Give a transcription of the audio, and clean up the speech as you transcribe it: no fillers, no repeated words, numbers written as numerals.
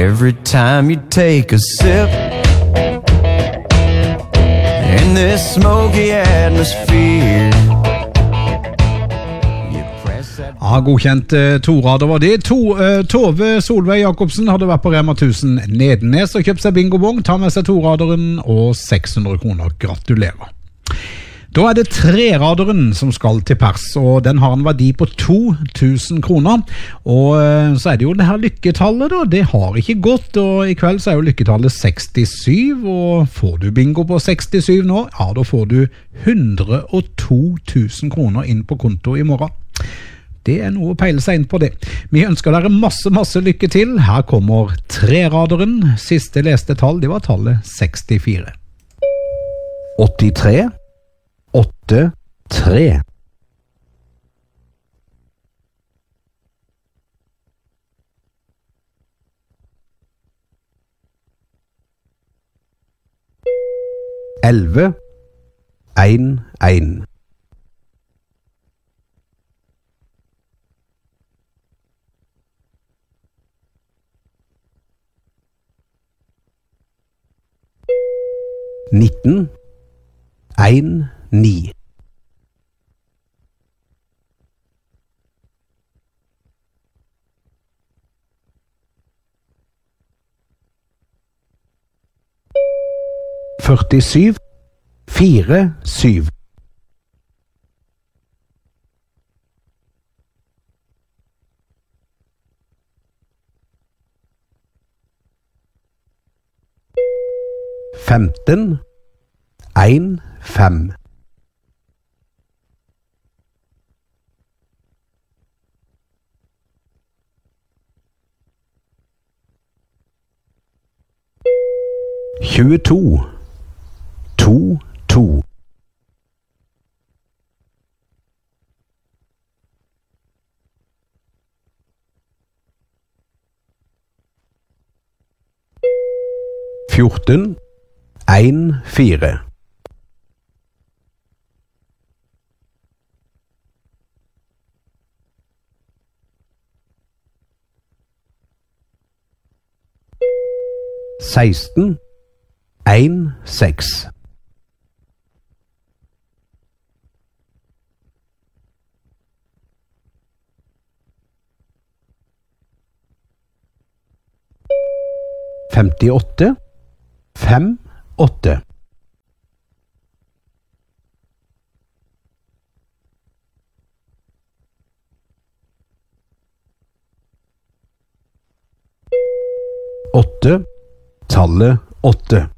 every time you take a sip in this smoky atmosphere. Ja, godkjent torader var det. Tove Solveig Jakobsen hadde vært på Rema 1000 Nedenes og kjøpt seg bingobong, tar med seg toraderen og 600 kroner. Gratulerer. Da er det treraderen som skal til pers, og den har en verdi på 2000 kroner. Og så er det jo det her lykketallet da, det har ikke gått, og i kveld så er jo lykketallet 67, og får du bingo på 67 nå, ja da får du 102 000 kroner inn på konto i morgen. Det er noe å peile seg inn på det. Vi ønsker dere masse lykke til. Her kommer treraderen. Siste leste tall, det var tallet 64. 83 83 11 11 19 19 47 47 15 15 22 22 14 14 16 16 58 58 8 tallet 8